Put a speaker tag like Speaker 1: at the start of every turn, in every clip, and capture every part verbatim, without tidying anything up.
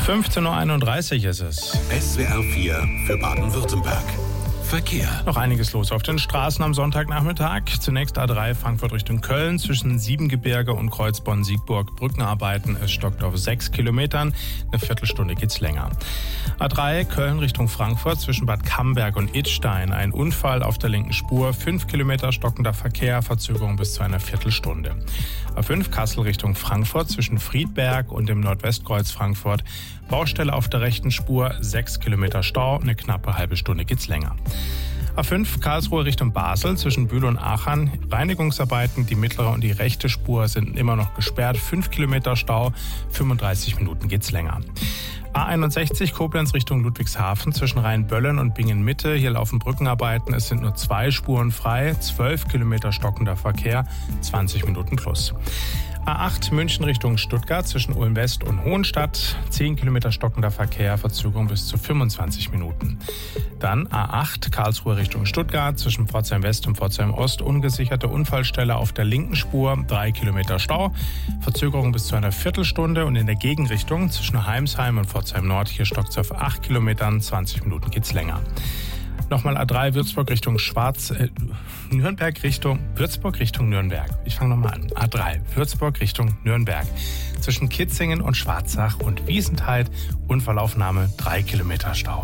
Speaker 1: fünfzehn Uhr einunddreißig ist es.
Speaker 2: S W R vier für Baden-Württemberg. Verkehr.
Speaker 1: Noch einiges los auf den Straßen am Sonntagnachmittag. Zunächst A drei Frankfurt Richtung Köln zwischen Siebengebirge und Kreuz Bonn-Siegburg. Brückenarbeiten, es stockt auf sechs Kilometern. Eine Viertelstunde geht's länger. A drei Köln Richtung Frankfurt zwischen Bad Camberg und Idstein. Ein Unfall auf der linken Spur. Fünf Kilometer stockender Verkehr, Verzögerung bis zu einer Viertelstunde. A fünf Kassel Richtung Frankfurt zwischen Friedberg und dem Nordwestkreuz Frankfurt. Baustelle auf der rechten Spur, sechs Kilometer Stau, eine knappe halbe Stunde geht's länger. A fünf Karlsruhe Richtung Basel zwischen Bühl und Aachen. Reinigungsarbeiten, die mittlere und die rechte Spur sind immer noch gesperrt. fünf Kilometer Stau, fünfunddreißig Minuten geht's länger. A einundsechzig Koblenz Richtung Ludwigshafen zwischen Rheinböllen und Bingen-Mitte. Hier laufen Brückenarbeiten. Es sind nur zwei Spuren frei. zwölf Kilometer stockender Verkehr, zwanzig Minuten plus. A acht München Richtung Stuttgart zwischen Ulm West und Hohenstadt. zehn Kilometer stockender Verkehr, Verzögerung bis zu fünfundzwanzig Minuten. Dann A acht Karlsruhe Richtung Stuttgart zwischen Pforzheim West und Pforzheim Ost. Ungesicherte Unfallstelle auf der linken Spur. drei Kilometer Stau. Verzögerung bis zu einer Viertelstunde. Und in der Gegenrichtung zwischen Heimsheim und Pforzheim Nord. Hier stockt es auf acht Kilometern. zwanzig Minuten geht's länger. Nochmal A drei Würzburg Richtung Schwarz, äh, Nürnberg Richtung, Würzburg Richtung Nürnberg. Ich fange nochmal an. A drei Würzburg Richtung Nürnberg. Zwischen Kitzingen und Schwarzach und Wiesentheid. Unfallaufnahme, drei Kilometer Stau.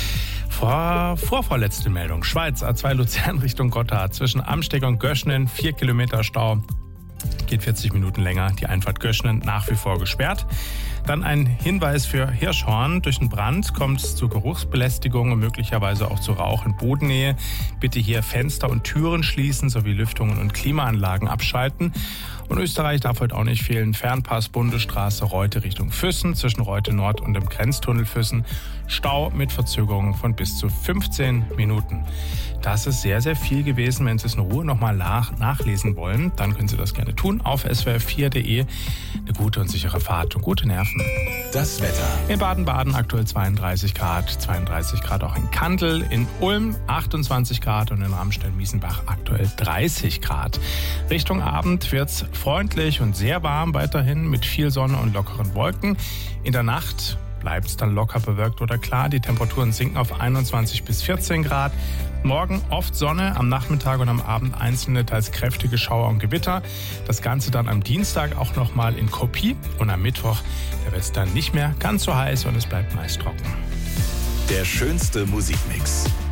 Speaker 1: Vor, vorvorletzte Meldung. Schweiz, A zwei Luzern Richtung Gotthard. Zwischen Amsteg und Göschnen, vier Kilometer Stau. Geht vierzig Minuten länger. Die Einfahrt Göschnen nach wie vor gesperrt. Dann ein Hinweis für Hirschhorn. Durch den Brand kommt es zu Geruchsbelästigung und möglicherweise auch zu Rauch in Bodennähe. Bitte hier Fenster und Türen schließen sowie Lüftungen und Klimaanlagen abschalten. Und Österreich darf heute auch nicht fehlen. Fernpass Bundesstraße Reute Richtung Füssen zwischen Reute Nord und dem Grenztunnel Füssen. Stau mit Verzögerungen von bis zu fünfzehn Minuten. Das ist sehr, sehr viel gewesen. Wenn Sie es in Ruhe nochmal nach, nachlesen wollen, dann können Sie das gerne tun auf S W R vier punkt de. Eine gute und sichere Fahrt und gute Nerven.
Speaker 2: Das Wetter.
Speaker 1: In Baden-Baden aktuell zweiunddreißig Grad, zweiunddreißig Grad auch in Kandel, in Ulm achtundzwanzig Grad und in Ramstein-Miesenbach aktuell dreißig Grad. Richtung Abend wird's freundlich und sehr warm weiterhin mit viel Sonne und lockeren Wolken. In der Nacht bleibt es dann locker bewölkt oder klar. Die Temperaturen sinken auf einundzwanzig bis vierzehn Grad. Morgen oft Sonne, am Nachmittag und am Abend einzelne teils kräftige Schauer und Gewitter. Das Ganze dann am Dienstag auch nochmal in Kopie. Und am Mittwoch, da wird es dann nicht mehr ganz so heiß und es bleibt meist trocken.
Speaker 2: Der schönste Musikmix.